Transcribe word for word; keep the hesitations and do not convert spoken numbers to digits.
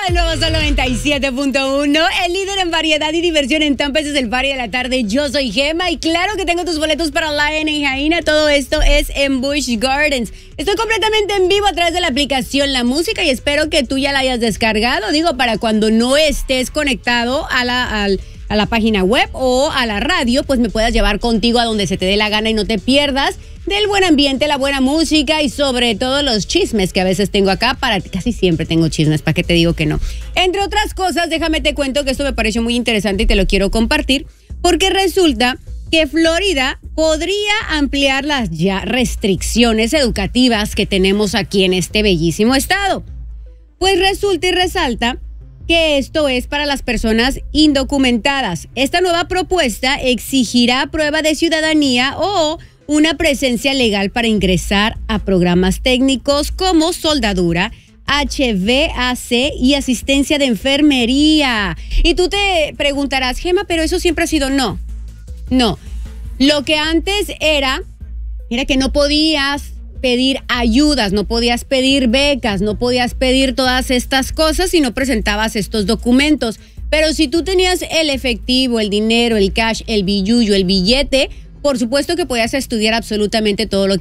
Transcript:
El nuevo Sol noventa y siete punto uno, el líder en variedad y diversión en Tampa. Este es el party de la tarde. Yo soy Gema y claro que tengo tus boletos para Lion y Jaina. Todo esto es en Busch Gardens. Estoy completamente en vivo a través de la aplicación La Música y espero que tú ya la hayas descargado. Digo, para cuando no estés conectado a la, al, a la página web o a la radio, pues me puedas llevar contigo a donde se te dé la gana y no te pierdas del buen ambiente, la buena música y sobre todo los chismes que a veces tengo acá. Para casi siempre tengo chismes, ¿para qué te digo que no? Entre otras cosas, déjame te cuento que esto me pareció muy interesante y te lo quiero compartir, porque resulta que Florida podría ampliar las ya restricciones educativas que tenemos aquí en este bellísimo estado. Pues resulta y resalta que esto es para las personas indocumentadas. Esta nueva propuesta exigirá prueba de ciudadanía o una presencia legal para ingresar a programas técnicos como soldadura, H V A C y asistencia de enfermería. Y tú te preguntarás, Gema, pero eso siempre ha sido no. No. Lo que antes era, era que no podías pedir ayudas, no podías pedir becas, no podías pedir todas estas cosas si no presentabas estos documentos. Pero si tú tenías el efectivo, el dinero, el cash, el billuyo, el billete, por supuesto que podías estudiar absolutamente todo lo que